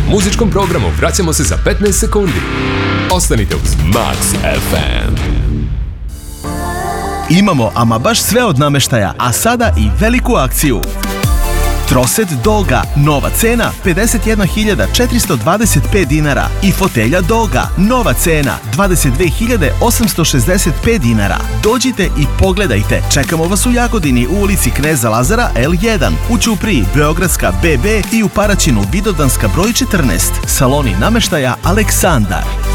Muzičkom programu vraćamo se za 15 sekundi. Ostanite uz Max FM. Imamo ama baš sve od namještaja, a sada i veliku akciju. Troset Doga, nova cena 51.425 dinara i fotelja Doga, nova cena 22.865 dinara. Dođite i pogledajte. Čekamo vas u Jagodini u ulici Kneza Lazara L1, u Ćupriji Beogradska BB i u Paraćinu Vidovdanska broj 14. Saloni namještaja Aleksandar.